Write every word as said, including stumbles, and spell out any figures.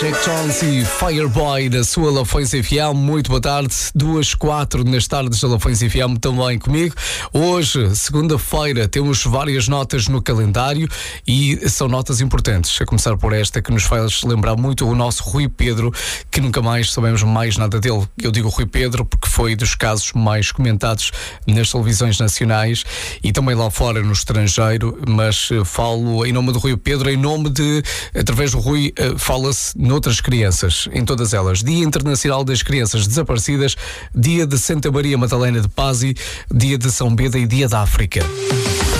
Jack Jones e Fireboy da sua Lafões F M. Muito boa tarde, duas, quatro nas tardes da Lafões F M também comigo. Hoje, segunda-feira, temos várias notas no calendário e são notas importantes, a começar por esta que nos faz lembrar muito o nosso Rui Pedro, que nunca mais sabemos mais nada dele. Eu digo Rui Pedro porque foi dos casos mais comentados nas televisões nacionais e também lá fora no estrangeiro, mas falo em nome do Rui Pedro, em nome de, através do Rui, fala-se noutras crianças, em todas elas. Dia Internacional das Crianças Desaparecidas, Dia de Santa Maria Madalena de Pazzi, Dia de São Beda e Dia da África.